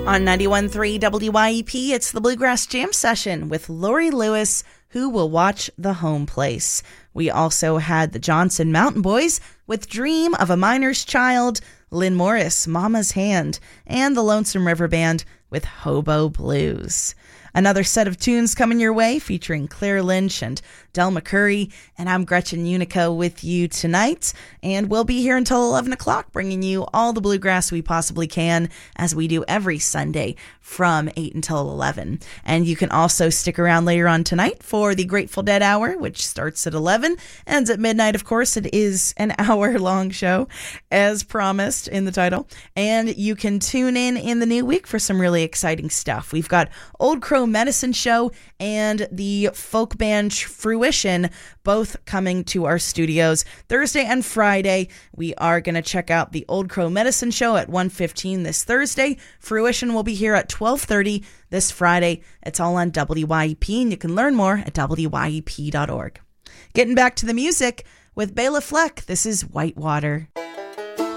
On 91.3 WYEP, it's the Bluegrass Jam Session with Lori Lewis, Who Will Watch the Home Place. We also had the Johnson Mountain Boys with Dream of a Miner's Child, Lynn Morris, Mama's Hand, and the Lonesome River Band with Hobo Blues. Another set of tunes coming your way featuring Claire Lynch and Del McCurry, and I'm Gretchen Unico with you tonight, and we'll be here until 11 o'clock bringing you all the bluegrass we possibly can, as we do every Sunday from 8 until 11. And you can also stick around later on tonight for the Grateful Dead Hour, which starts at 11, ends at midnight. Of course, it is an hour-long show, as promised in the title, and you can tune in the new week for some really exciting stuff. We've got Old Crow Medicine Show and the folk band Fruition both coming to our studios Thursday and Friday. We are going to check out the Old Crow Medicine Show at 1:15 this Thursday. Fruition will be here at 12:30 this Friday. It's all on WYEP, and you can learn more at wyep.org. Getting back to the music with Bela Fleck, this is Whitewater.